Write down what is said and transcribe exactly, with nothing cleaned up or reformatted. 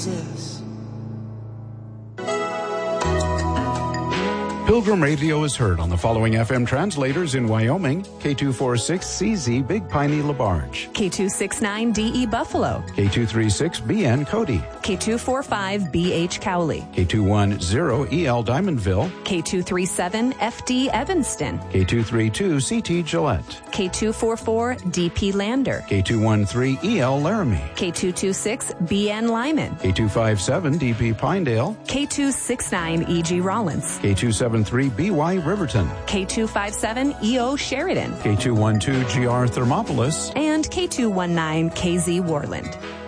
Pilgrim Radio is heard on the following F M translators in Wyoming: K two forty-six C Z Big Piney LaBarge, K two sixty-nine D E Buffalo, K two thirty-six B N Cody, K two forty-five B H Cowley, K two ten E L Diamondville, K two thirty-seven F D Evanston, K two thirty-two C T Gillette, K two forty-four D P Lander, K two thirteen E L Laramie, K two twenty-six B N Lyman, K two fifty-seven D P Pinedale, K two sixty-nine E G Rollins, K two seventy-three B Y Riverton, K two fifty-seven E O Sheridan, K two twelve G R Thermopolis, and K two nineteen K Z Warland.